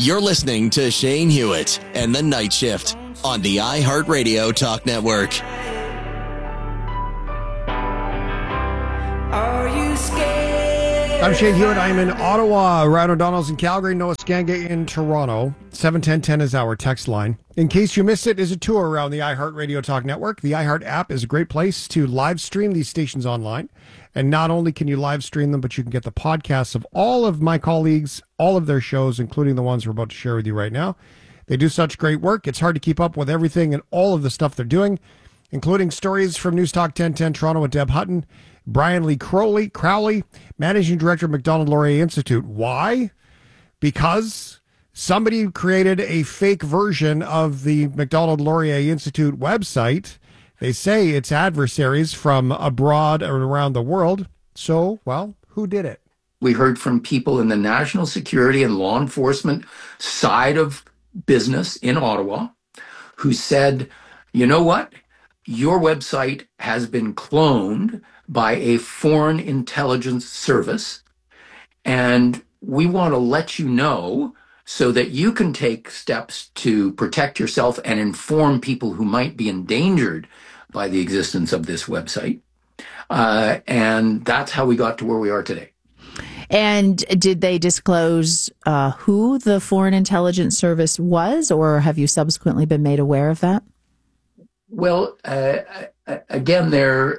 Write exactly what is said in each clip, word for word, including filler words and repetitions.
You're listening to Shane Hewitt and the Night Shift on the iHeartRadio Talk Network. Are you scared? I'm Shane Hewitt. I'm in Ottawa. Ryan O'Donnell's in Calgary. Noah Skanga in Toronto. seven ten ten is our text line. In case you missed it, is a tour around the iHeartRadio Talk Network. The iHeart app is a great place to live stream these stations online. And not only can you live stream them, but you can get the podcasts of all of my colleagues, all of their shows, including the ones we're about to share with you right now. They do such great work. It's hard to keep up with everything and all of the stuff they're doing, including stories from News Talk ten ten Toronto with Deb Hutton, Brian Lee Crowley, Crowley, Managing Director of Macdonald-Laurier Institute. Why? Because somebody created a fake version of the Macdonald-Laurier Institute website. They say it's adversaries from abroad or around the world. So, well, who did it? We heard from people in the national security and law enforcement side of business in Ottawa who said, you know what? Your website has been cloned by a foreign intelligence service, and we want to let you know so that you can take steps to protect yourself and inform people who might be endangered by the existence of this website. Uh, and that's how we got to where we are today. And did they disclose uh, who the Foreign Intelligence Service was, or have you subsequently been made aware of that? Well, uh, again, there,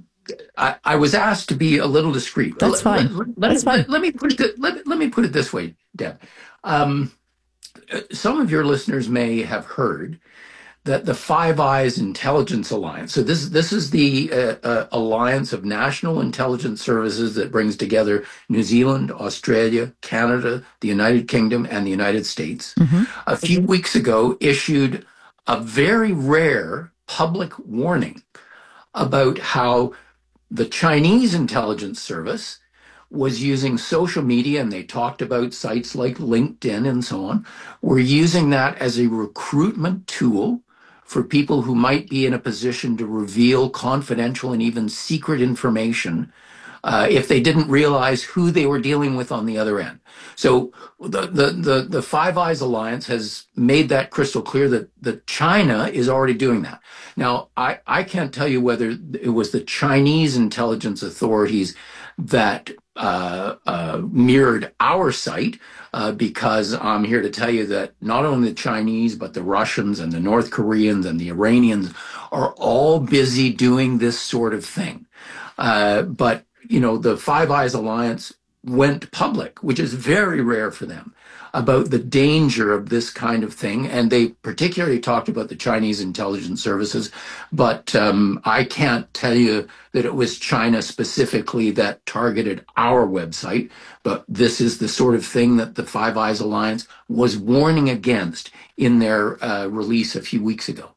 I, I was asked to be a little discreet. That's fine. Let, let, That's let, fine. Let, let me put it. Let, let me put it this way, Deb. Um, some of your listeners may have heard that the Five Eyes Intelligence Alliance. So this this is the uh, uh, alliance of national intelligence services that brings together New Zealand, Australia, Canada, the United Kingdom, and the United States. Mm-hmm. A few weeks ago, issued a very rare public warning about how the Chinese intelligence service was using social media, and they talked about sites like LinkedIn and so on, were using that as a recruitment tool for people who might be in a position to reveal confidential and even secret information uh, if they didn't realize who they were dealing with on the other end. So the, the, the, the Five Eyes Alliance has made that crystal clear that, that China is already doing that. Now, I, I can't tell you whether it was the Chinese intelligence authorities that uh, uh, mirrored our site, uh, because I'm here to tell you that not only the Chinese, but the Russians and the North Koreans and the Iranians are all busy doing this sort of thing. Uh, but, you know, the Five Eyes Alliance went public, which is very rare for them, about the danger of this kind of thing. And they particularly talked about the Chinese intelligence services. But um, I can't tell you that it was China specifically that targeted our website. But this is the sort of thing that the Five Eyes Alliance was warning against in their uh, release a few weeks ago.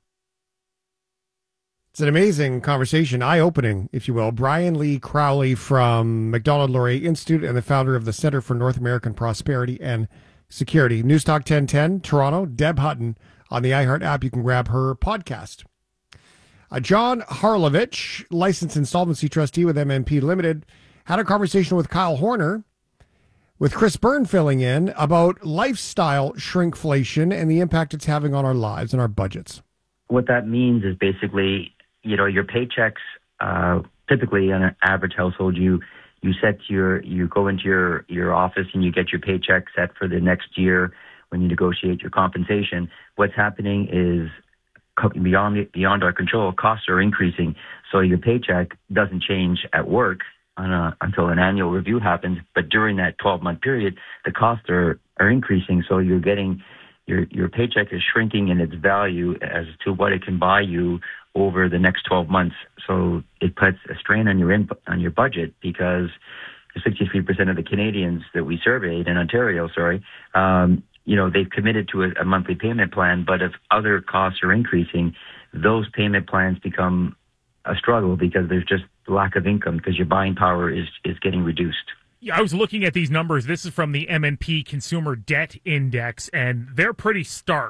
It's an amazing conversation, eye-opening, if you will. Brian Lee Crowley from Macdonald-Laurier Institute and the founder of the Center for North American Prosperity and Security. News Talk ten ten, Toronto, Deb Hutton. On the iHeart app, you can grab her podcast. Uh, John Harlovich, licensed insolvency trustee with M N P Limited, had a conversation with Kyle Horner, with Chris Byrne filling in, about lifestyle shrinkflation and the impact it's having on our lives and our budgets. What that means is basically, you know, your paychecks, uh, typically in an average household, you you set your, you go into your, your office and you get your paycheck set for the next year when you negotiate your compensation. What's happening is beyond beyond our control, costs are increasing. So your paycheck doesn't change at work on a, until an annual review happens. But during that twelve-month period, the costs are, are increasing. So you're getting, your your paycheck is shrinking in its value as to what it can buy you over the next twelve months. So it puts a strain on your input, on your budget, because sixty-three percent of the Canadians that we surveyed in Ontario, sorry, um, you know, they've committed to a, a monthly payment plan, but if other costs are increasing, those payment plans become a struggle because there's just lack of income because your buying power is, is getting reduced. Yeah, I was looking at these numbers. This is from the M N P Consumer Debt Index, and they're pretty stark.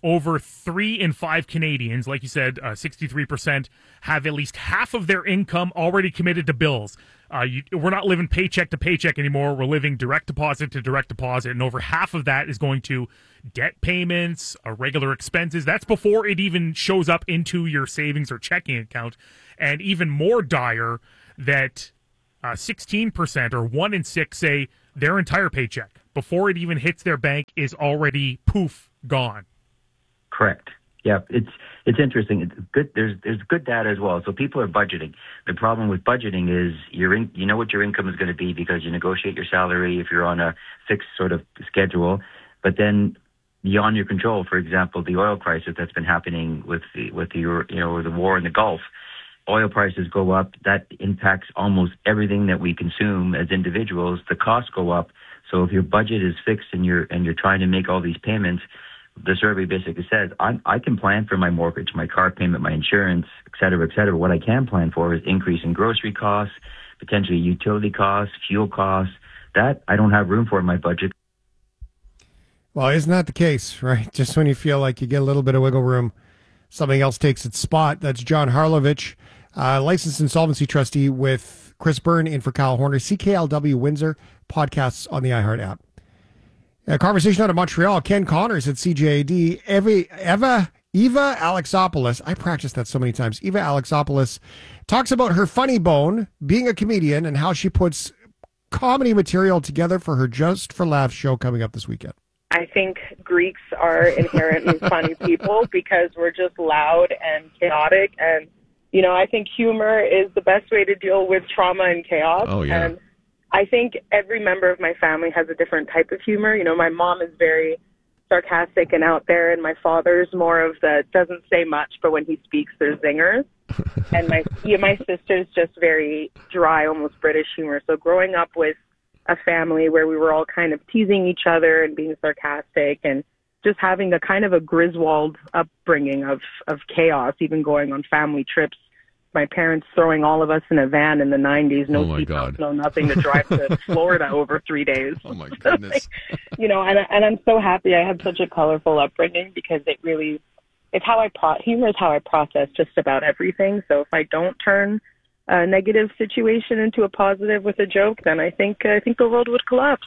over three in five Canadians, like you said, uh, sixty-three percent, have at least half of their income already committed to bills. Uh, you, we're not living paycheck to paycheck anymore. We're living direct deposit to direct deposit, and over half of that is going to debt payments, uh, regular expenses. That's before it even shows up into your savings or checking account. And even more dire, that uh, sixteen percent or one in six say their entire paycheck, before it even hits their bank, is already, poof, gone. Correct. Yeah, it's it's interesting. It's good. There's there's good data as well. So people are budgeting. The problem with budgeting is you're in, you know what your income is going to be because you negotiate your salary if you're on a fixed sort of schedule. But then beyond your control, for example, the oil crisis that's been happening with the with the you know the war in the Gulf, oil prices go up. That impacts almost everything that we consume as individuals. The costs go up. So if your budget is fixed and you're and you're trying to make all these payments, the survey basically says, I, I can plan for my mortgage, my car payment, my insurance, et cetera, et cetera. What I can plan for is increase in grocery costs, potentially utility costs, fuel costs. That I don't have room for in my budget. Well, isn't that the case, right? Just when you feel like you get a little bit of wiggle room, something else takes its spot. That's John Harlovich, uh, licensed insolvency trustee with Chris Byrne in for Kyle Horner, C K L W Windsor, podcasts on the iHeart app. A conversation out of Montreal. Ken Connors at C J A D. Every, Eva, Eva Alexopoulos, I practiced that so many times. Eva Alexopoulos talks about her funny bone, being a comedian, and how she puts comedy material together for her Just for Laughs show coming up this weekend. I think Greeks are inherently funny people because we're just loud and chaotic. And, you know, I think humor is the best way to deal with trauma and chaos. Oh, yeah. And I think every member of my family has a different type of humor. You know, my mom is very sarcastic and out there, and my father's more of the doesn't say much, but when he speaks, there's zingers. And my yeah, my sister's just very dry, almost British humor. So growing up with a family where we were all kind of teasing each other and being sarcastic and just having a kind of a Griswold upbringing of, of chaos, even going on family trips. My parents throwing all of us in a van in the nineties, no oh my God. seatbelts, no nothing, to drive to Florida over three days. Oh my goodness. You know, and, and I'm so happy I had such a colorful upbringing because it really, it's how I, pro- humor is how I process just about everything. So if I don't turn a negative situation into a positive with a joke, then I think I think the world would collapse.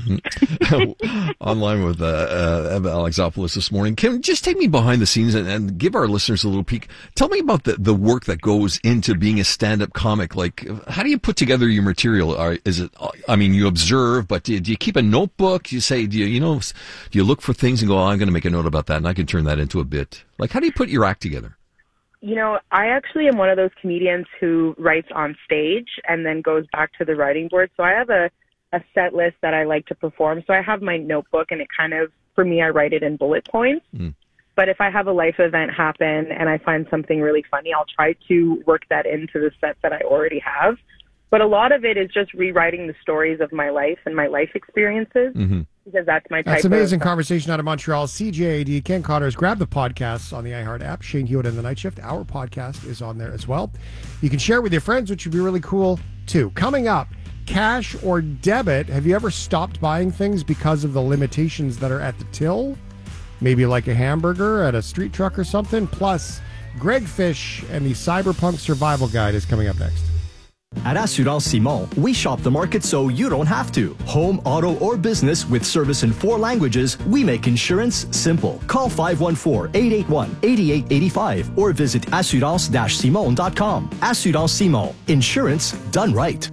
Online with uh, uh, Eva Alexopoulos this morning. Kim, just take me behind the scenes and, and give our listeners a little peek. Tell me about the, the work that goes into being a stand-up comic. Like, how do you put together your material? Are, is it? I mean, you observe, but do you, do you keep a notebook? Do you say, do you, you know, do you look for things and go, oh, I'm going to make a note about that, and I can turn that into a bit? Like, how do you put your act together? You know, I actually am one of those comedians who writes on stage and then goes back to the writing board. So I have a, a set list that I like to perform. So I have my notebook, and it kind of, for me, I write it in bullet points. Mm. But if I have a life event happen and I find something really funny, I'll try to work that into the set that I already have. But a lot of it is just rewriting the stories of my life and my life experiences. Mm-hmm. Because that's my type. That's amazing of, conversation out of Montreal. C J A D, Ken Connors. Grab the podcasts on the iHeart app. Shane Hewitt and the Night Shift. Our podcast is on there as well. You can share it with your friends, which would be really cool too. Coming up, cash or debit. Have you ever stopped buying things because of the limitations that are at the till? Maybe like a hamburger at a street truck or something. Plus, Greg Fish and the Cyberpunk Survival Guide is coming up next. At Assurance Simon, we shop the market so you don't have to. Home, auto, or business with service in four languages, we make insurance simple. Call five one four, eight eight one, eight eight eight five or visit assurance dash simon dot com. Assurance Simon. Insurance done right.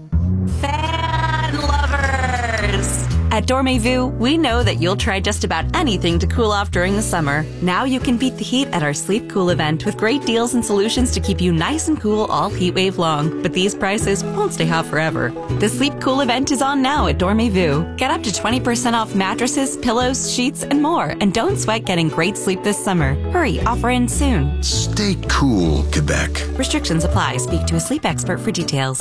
Fan lovers! At Dormez-vous, we know that you'll try just about anything to cool off during the summer. Now you can beat the heat at our Sleep Cool event with great deals and solutions to keep you nice and cool all heat wave long. But these prices won't stay hot forever. The Sleep Cool event is on now at Dormez-vous. Get up to twenty percent off mattresses, pillows, sheets, and more. And don't sweat getting great sleep this summer. Hurry, offer ends soon. Stay cool, Quebec. Restrictions apply. Speak to a sleep expert for details.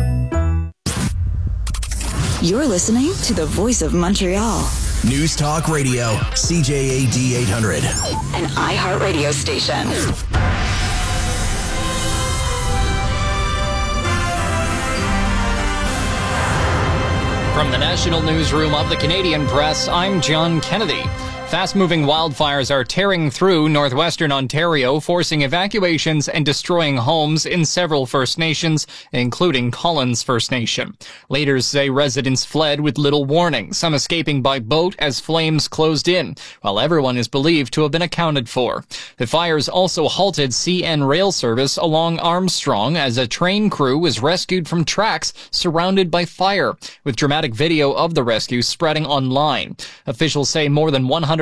You're listening to the Voice of Montreal. News Talk Radio, C J A D eight hundred. An iHeart radio station. From the National Newsroom of the Canadian Press, I'm John Kennedy. Fast-moving wildfires are tearing through northwestern Ontario, forcing evacuations and destroying homes in several First Nations, including Collins First Nation. Leaders say residents fled with little warning, some escaping by boat as flames closed in, while everyone is believed to have been accounted for. The fires also halted C N rail service along Armstrong as a train crew was rescued from tracks surrounded by fire, with dramatic video of the rescue spreading online. Officials say more than one hundred